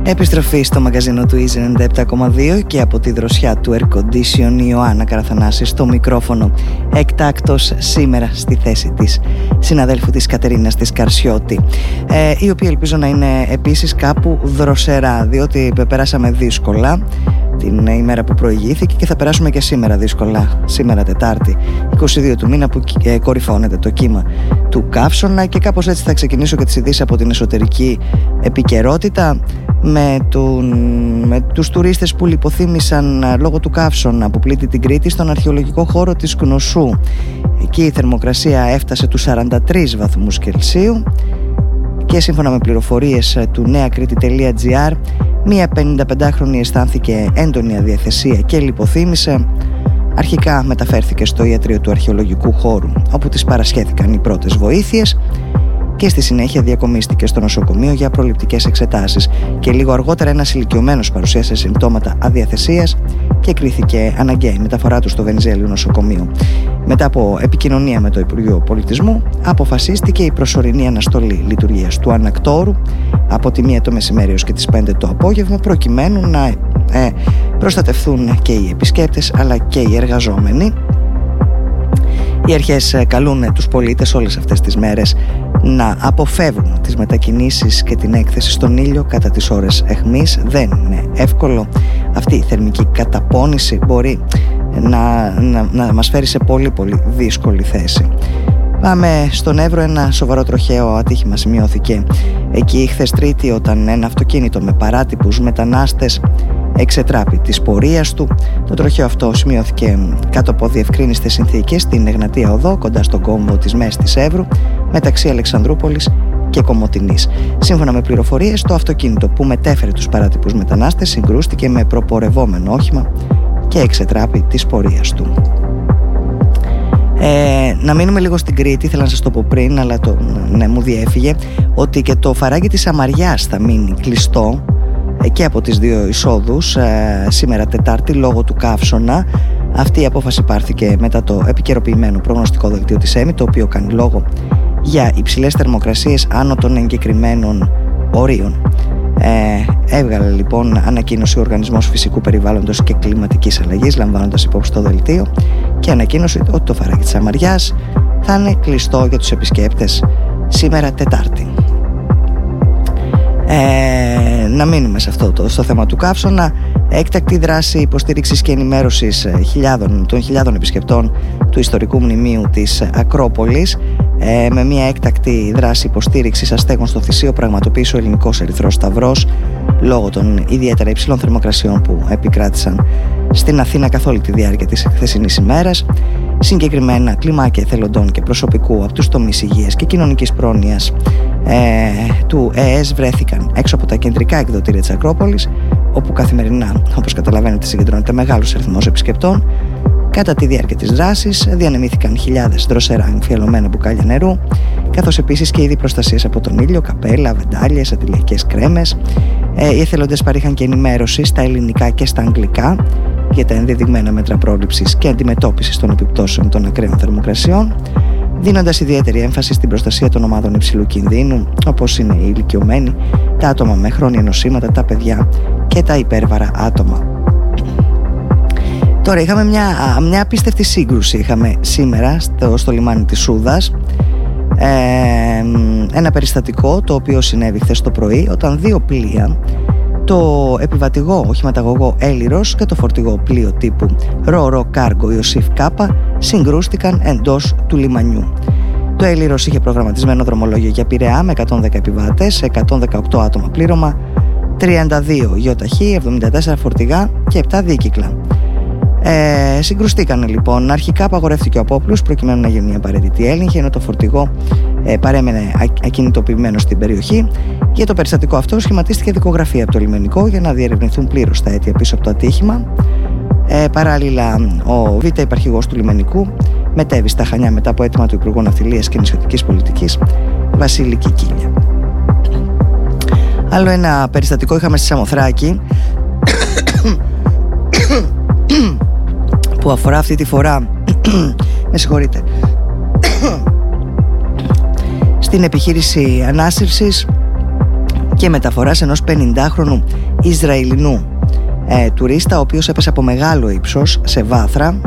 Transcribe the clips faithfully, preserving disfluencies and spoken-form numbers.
Επιστροφή στο μαγκαζίνο του Easy ενενήντα επτά κόμμα δύο και από τη δροσιά του Air Condition η Ιωάννα Καραθανάση στο μικρόφωνο, εκτάκτος σήμερα στη θέση της συναδέλφου της Κατερίνας της Καρσιώτη, ε, η οποία ελπίζω να είναι επίσης κάπου δροσερά, διότι περάσαμε δύσκολα την ημέρα που προηγήθηκε και θα περάσουμε και σήμερα δύσκολα, σήμερα Τετάρτη είκοσι δύο του μήνα, που ε, κορυφώνεται το κύμα του καύσωνα, και κάπως έτσι θα ξεκινήσω και τις ειδήσεις από την εσωτερική επικαιρότητα με, τον, με τους τουρίστες που λιποθύμησαν λόγω του καύσωνα που πλήττει την Κρήτη στον αρχαιολογικό χώρο της Κνωσού. Εκεί η θερμοκρασία έφτασε τους σαράντα τρεις βαθμούς Κελσίου και σύμφωνα με πληροφορίες του νεακρήτη τελεία τζι άρ, μία πενηνταπεντάχρονη αισθάνθηκε έντονη αδιαθεσία και λιποθύμησε. Αρχικά μεταφέρθηκε στο ιατρείο του αρχαιολογικού χώρου, όπου της παρασχέθηκαν οι πρώτες βοήθειες, και στη συνέχεια διακομίστηκε στο νοσοκομείο για προληπτικές εξετάσεις, και λίγο αργότερα ένας ηλικιωμένος παρουσίασε συμπτώματα αδιαθεσίας και κρίθηκε αναγκαία η μεταφορά του στο Βενιζέλιο νοσοκομείο. Μετά από επικοινωνία με το Υπουργείο Πολιτισμού, αποφασίστηκε η προσωρινή αναστολή λειτουργίας του ανακτόρου από τη μία το μεσημέρι ως και τις πέντε το απόγευμα, προκειμένου να ε, προστατευθούν και οι επισκέπτες αλλά και οι εργαζόμενοι. Οι αρχές καλούν τους πολίτες όλες αυτές τις μέρες να αποφεύγουν τις μετακινήσεις και την έκθεση στον ήλιο κατά τις ώρες αιχμής. Δεν είναι εύκολο. Αυτή η θερμική καταπώνηση μπορεί να, να, να μας φέρει σε πολύ πολύ δύσκολη θέση. Πάμε στον Εύρο. Ένα σοβαρό τροχαίο ατύχημα σημειώθηκε εκεί χθες Τρίτη, όταν ένα αυτοκίνητο με παράτυπους μετανάστες εξετράπη της πορείας του. Το τροχαίο αυτό σημειώθηκε κάτω από διευκρίνιστες συνθήκες στην Εγνατία Οδό, κοντά στον κόμβο της ΜΕΣ της Εύρου, μεταξύ Αλεξανδρούπολης και Κομοτηνής. Σύμφωνα με πληροφορίες, το αυτοκίνητο που μετέφερε τους παράτυπους μετανάστες συγκρούστηκε με προπορευόμενο όχημα και εξετράπη της πορείας του. Ε, να μείνουμε λίγο στην Κρήτη. Ήθελα να σας το πω πριν, αλλά το, ναι, μου διέφυγε ότι και το φαράγγι της Αμαριάς θα μείνει κλειστό και από τις δύο εισόδους ε, σήμερα Τετάρτη λόγω του καύσωνα. Αυτή η απόφαση πάρθηκε μετά το επικαιροποιημένο προγνωστικό δελτίο της ΕΜΗ, το οποίο κάνει λόγο για υψηλές θερμοκρασίες άνω των εγκεκριμένων ορίων. Ε, έβγαλε λοιπόν ανακοίνωση ο Οργανισμός Φυσικού Περιβάλλοντος και Κλιματικής Αλλαγής, λαμβάνοντας υπόψη το δελτίο, και ανακοίνωσε ότι το φαράγγι της Αμαριάς θα είναι κλειστό για τους επισκέπτες σήμερα Τετάρτη. Ε, να μείνουμε σε αυτό το, στο θέμα του καύσωνα. Έκτακτη δράση υποστήριξης και ενημέρωσης χιλιάδων, των χιλιάδων επισκεπτών του ιστορικού μνημείου της Ακρόπολης. Ε, με μια έκτακτη δράση υποστήριξης αστέγων στο Θησίο πραγματοποίησε ο Ελληνικός Ερυθρός Σταυρός λόγω των ιδιαίτερα υψηλών θερμοκρασιών που επικράτησαν στην Αθήνα καθ' όλη τη διάρκεια της χθεσινής ημέρας. Συγκεκριμένα, κλιμάκια εθελοντών και προσωπικού από τους τομείς υγείας και κοινωνικής πρόνοιας ε, του ΕΕΣ βρέθηκαν έξω από τα κεντρικά εκδοτήρια της Ακρόπολης, όπου καθημερινά, όπως καταλαβαίνετε, συγκεντρώνεται μεγάλος αριθμός επισκεπτών. Κατά τη διάρκεια της δράσης διανεμήθηκαν χιλιάδες δροσερά εμφιαλωμένα μπουκάλια νερού, καθώς επίσης και είδη προστασίας από τον ήλιο, καπέλα, βεντάλιες, αντιλιακές κρέμες. Ε, οι εθελοντές παρήχαν και ενημέρωση στα ελληνικά και στα αγγλικά για τα ενδεδειγμένα μέτρα πρόληψης και αντιμετώπισης των επιπτώσεων των ακραίων θερμοκρασιών, δίνοντας ιδιαίτερη έμφαση στην προστασία των ομάδων υψηλού κινδύνου, όπως είναι οι ηλικιωμένοι, τα άτομα με χρόνια νοσήματα, τα παιδιά και τα υπέρβαρα άτομα. Τώρα είχαμε μια, μια απίστευτη σύγκρουση είχαμε σήμερα στο, στο λιμάνι της Σούδας. Ε, ένα περιστατικό το οποίο συνέβη χθες το πρωί, όταν δύο πλοία, το επιβατηγό οχηματαγωγό Έλιρος και το φορτηγό πλοίο τύπου Ρο-Ρο Κάργο Ιωσήφ Κάπα, συγκρούστηκαν εντός του λιμανιού. Το Έλιρος είχε προγραμματισμένο δρομολόγιο για Πειραιά με εκατόν δέκα επιβάτες, εκατόν δεκαοκτώ άτομα πλήρωμα, τριάντα δύο γεωταχή, εβδομήντα τέσσερα φορτηγά και επτά δίκυκλα. Ε, συγκρουστήκαν λοιπόν. Αρχικά απαγορεύτηκε ο απόπλους προκειμένου να γίνει μια απαραίτητη έλεγχη, ενώ το φορτηγό ε, παρέμενε ακινητοποιημένο στην περιοχή. Για το περιστατικό αυτό σχηματίστηκε δικογραφία από το λιμενικό για να διερευνηθούν πλήρως τα αίτια πίσω από το ατύχημα. Ε, παράλληλα, ο Β' υπαρχηγός του λιμενικού μετέβη στα Χανιά μετά από αίτημα του Υπουργού Ναυτιλίας και Νησιωτικής Πολιτικής Βασίλη Κικίλια. Άλλο ένα περιστατικό είχαμε στη Σαμοθράκη που αφορά αυτή τη φορά με συγχωρείτε στην επιχείρηση ανάσυρσης και μεταφοράς ενός πενηντάχρονου Ισραηλινού ε, τουρίστα, ο οποίος έπεσε από μεγάλο ύψος σε βάθρα.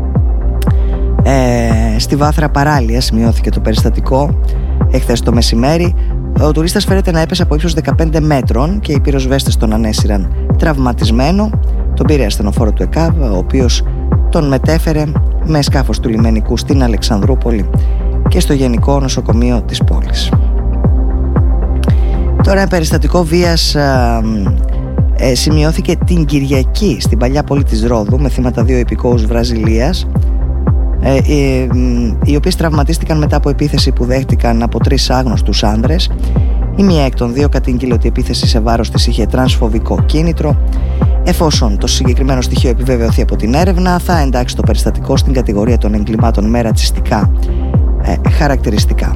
Ε, στη βάθρα παράλια σημειώθηκε το περιστατικό εχθές το μεσημέρι. Ο τουρίστας φέρεται να έπεσε από ύψος δεκαπέντε μέτρων και οι πυροσβέστες τον ανέσυραν τραυματισμένο. Τον πήρε ασθενοφόρο του ΕΚΑΒ, ο οποίος τον μετέφερε με σκάφος του λιμενικού στην Αλεξανδρούπολη και στο Γενικό Νοσοκομείο της πόλης. Τώρα ένα περιστατικό βίας α, ε, σημειώθηκε την Κυριακή στην παλιά πόλη της Ρόδου με θύματα δύο υπηκόους Βραζιλίας, ε, ε, οι οποίες τραυματίστηκαν μετά από επίθεση που δέχτηκαν από τρεις άγνωστους άνδρες. Η μία εκ των δύο κατήγγειλε ότι η επίθεση σε βάρος της είχε τρανσφοβικό κίνητρο. Εφόσον το συγκεκριμένο στοιχείο επιβεβαιωθεί από την έρευνα, θα εντάξει το περιστατικό στην κατηγορία των εγκλημάτων με ρατσιστικά ε, χαρακτηριστικά.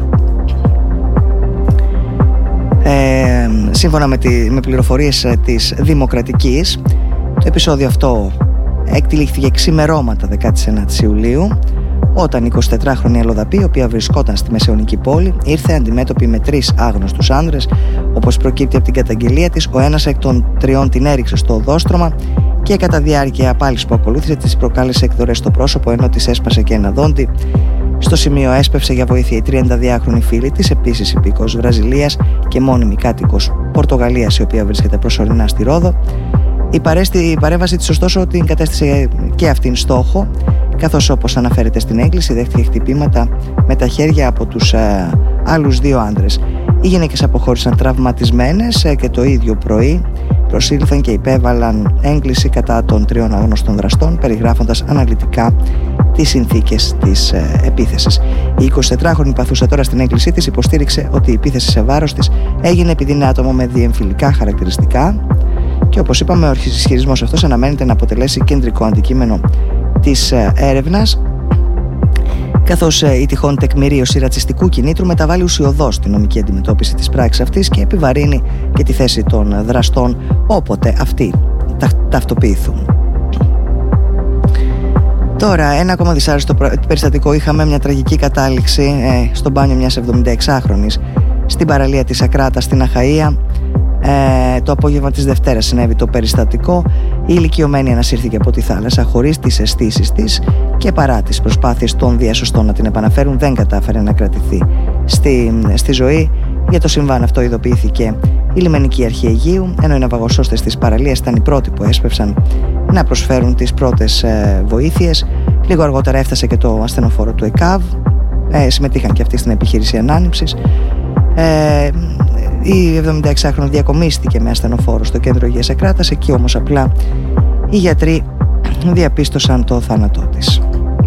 Ε, σύμφωνα με, τη, με πληροφορίες της Δημοκρατικής, το επεισόδιο αυτό εκτυλίχθηκε ξημερώματα δεκάτη ενάτη Ιουλίου, όταν η εικοσιτετράχρονη αλλοδαπή, η οποία βρισκόταν στη μεσαιωνική πόλη, ήρθε αντιμέτωπη με τρεις άγνωστους άνδρες. Όπως προκύπτει από την καταγγελία της, ο ένας εκ των τριών την έριξε στο οδόστρωμα και κατά διάρκεια πάλης που ακολούθησε της προκάλεσε εκδορές στο πρόσωπο, ενώ της έσπασε και ένα δόντι. Στο σημείο έσπευσε για βοήθεια η τριανταδυάχρονη φίλη της, επίσης υπήκος Βραζιλίας και μόνιμη κάτοικος Πορτογαλίας, η οποία βρίσκεται προσωρινά στη Ρόδο. Η, παρέστη, η παρέμβαση της ωστόσο την κατέστησε και αυτήν στόχο, καθώς όπως αναφέρεται στην έκκληση δέχτηκε χτυπήματα με τα χέρια από τους ε, άλλους δύο άντρες. Οι γυναίκες αποχώρησαν τραυματισμένες ε, και το ίδιο πρωί προσήλθαν και υπέβαλαν έγκληση κατά των τριών αγνώστων δραστών, περιγράφοντας αναλυτικά τις συνθήκες της ε, επίθεσης. Η εικοσιτετράχρονη παθούσα τώρα στην έγκλησή της υποστήριξε ότι η επίθεση σε βάρος της έγινε επειδή είναι άτομο με διεμφυλικά χαρακτηριστικά και, όπως είπαμε, ο ισχυρισμός αυτός αναμένεται να αποτελέσει κεντρικό αντικείμενο της έρευνας, καθώς η τυχόν τεκμηρίωση ρατσιστικού κινήτρου μεταβάλλει ουσιωδώς τη νομική αντιμετώπιση της πράξης αυτής και επιβαρύνει και τη θέση των δραστών όποτε αυτοί τα, ταυτοποιηθούν. Τώρα, ένα ακόμα δυσάρεστο περιστατικό. Είχαμε μια τραγική κατάληξη ε, στο μπάνιο μιας εβδομηνταεξάχρονης στην παραλία της Ακράτας στην Αχαΐα. Ε, το απόγευμα της Δευτέρας συνέβη το περιστατικό. Η ηλικιωμένη ανασύρθηκε από τη θάλασσα χωρίς τις αισθήσεις της και παρά τις προσπάθειες των διασωστών να την επαναφέρουν δεν κατάφερε να κρατηθεί στη, στη ζωή. Για το συμβάν αυτό ειδοποιήθηκε η λιμενική αρχή Αιγείου, ενώ οι ναυαγοσώστες της παραλίας ήταν οι πρώτοι που έσπευσαν να προσφέρουν τις πρώτες ε, βοήθειες. Λίγο αργότερα έφτασε και το ασθενοφόρο του ΕΚΑΒ, ε, συμμετείχαν και αυτοί στην επιχείρηση ανάνυψης. ε, Η εβδομηνταεξάχρονη διακομίστηκε με ασθενοφόρο στο κέντρο υγείας Ακράτας, εκεί όμως απλά οι γιατροί διαπίστωσαν το θάνατό της.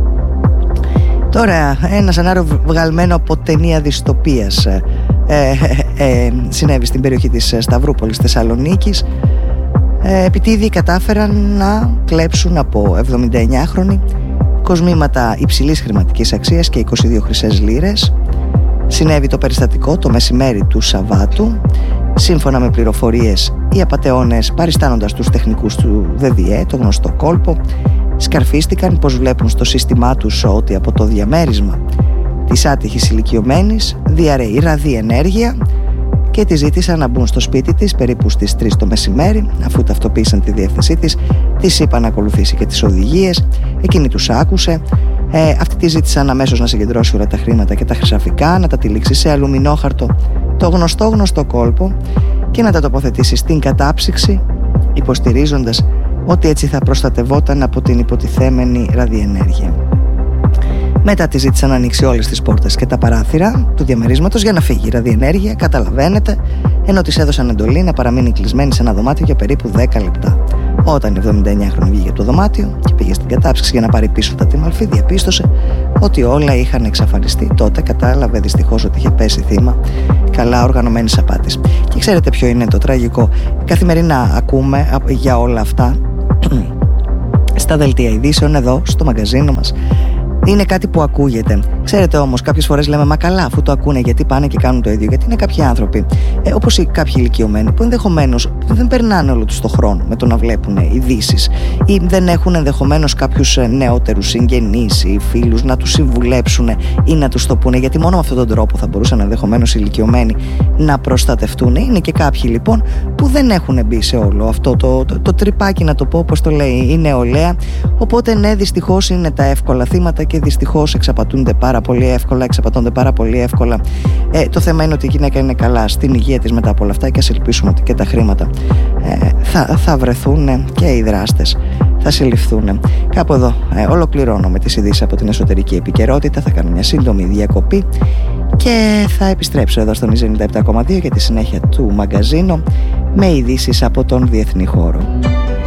Τώρα, ένα σενάριο βγαλμένο από ταινία δυστοπίας ε, ε, ε, συνέβη στην περιοχή της Σταυρούπολης Θεσσαλονίκης. Ε, επιτίδιοι κατάφεραν να κλέψουν από εβδομηνταεννιάχρονη κοσμήματα υψηλής χρηματικής αξίας και είκοσι δύο χρυσές λίρες. Συνέβη το περιστατικό το μεσημέρι του Σαββάτου. Σύμφωνα με πληροφορίες, οι απατεώνες, παριστάνοντας τους τεχνικούς του ΔΔΕ, το γνωστό κόλπο, σκαρφίστηκαν πως βλέπουν στο σύστημά τους ότι από το διαμέρισμα της άτυχης ηλικιωμένης διαρρέει ραδιενέργεια και τη ζήτησαν να μπουν στο σπίτι της περίπου στις τρεις το μεσημέρι. Αφού ταυτοποίησαν τη διεύθυνσή της, της είπαν να ακολουθήσει και τις οδηγίες. Εκείνη τους άκουσε. Ε, αυτή τη ζήτησαν αμέσως να συγκεντρώσει όλα τα χρήματα και τα χρυσαφικά, να τα τυλίξει σε αλουμινόχαρτο, το γνωστό γνωστό κόλπο, και να τα τοποθετήσει στην κατάψυξη, υποστηρίζοντας ότι έτσι θα προστατευόταν από την υποτιθέμενη ραδιενέργεια. Μετά τη ζήτησαν να ανοίξει όλες τις πόρτες και τα παράθυρα του διαμερίσματος για να φύγει η ραδιενέργεια, καταλαβαίνετε, ενώ της έδωσαν εντολή να παραμείνει κλεισμένη σε ένα δωμάτιο για περίπου δέκα λεπτά. Όταν η εβδομηνταεννιάχρονη βγήκε από το δωμάτιο και πήγε στην κατάψυξη για να πάρει πίσω τα τιμαλφή, διαπίστωσε ότι όλα είχαν εξαφανιστεί. Τότε κατάλαβε δυστυχώς ότι είχε πέσει θύμα καλά οργανωμένης απάτης. Και ξέρετε ποιο είναι το τραγικό? Καθημερινά ακούμε για όλα αυτά στα δελτία ειδήσεων εδώ στο μαγκαζίνο μας. Είναι κάτι που ακούγεται. Ξέρετε όμως, κάποιες φορές λέμε μα καλά, αφού το ακούνε, γιατί πάνε και κάνουν το ίδιο? Γιατί είναι κάποιοι άνθρωποι, ε, όπως οι κάποιοι ηλικιωμένοι, που ενδεχομένως δεν περνάνε όλο τους το χρόνο με το να βλέπουν ειδήσεις, ή δεν έχουν ενδεχομένως κάποιους νεότερους συγγενείς ή φίλους να τους συμβουλέψουν ή να τους το πούνε, γιατί μόνο με αυτόν τον τρόπο θα μπορούσαν ενδεχομένως οι ηλικιωμένοι να προστατευτούν. Είναι και κάποιοι λοιπόν που δεν έχουν μπει σε όλο αυτό το, το, το τρυπάκι, να το πω όπως το λέει η νεολαία. Οπότε ναι, δυστυχώς είναι τα εύκολα θύματα και δυστυχώς εξαπατούνται πάρα πολύ εύκολα, εξαπατώνται πάρα πολύ εύκολα. Ε, το θέμα είναι ότι η γυναίκα είναι καλά στην υγεία της μετά από όλα αυτά και ας ελπίσουμε ότι και τα χρήματα ε, θα, θα βρεθούν και οι δράστες θα συλληφθούν. Κάπου εδώ ε, ολοκληρώνω με τις ειδήσεις από την εσωτερική επικαιρότητα. Θα κάνω μια σύντομη διακοπή και θα επιστρέψω εδώ στον ενενήντα επτά κόμμα δύο για τη συνέχεια του μαγκαζίνου με ειδήσεις από τον διεθνή χώρο.